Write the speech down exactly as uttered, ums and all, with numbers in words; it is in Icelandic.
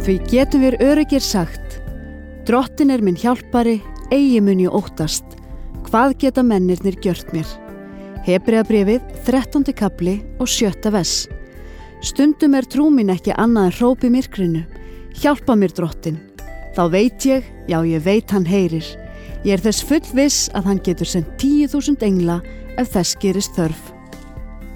Því getum við öruggir sagt, Drottin er minn hjálpari, eigi mun ég óttast. Hvað geta mennirnir gjört mér? Hebreabréfið, þrettándi kafli og sjötta vers. Stundum er trú mín ekki annað en hróp í myrkrinu. Hjálpa mér, Drottin. Þá veit ég, já ég veit hann heyrir. Ég er þess fullviss að hann getur sendt tíu þúsund engla ef þess gerist þörf.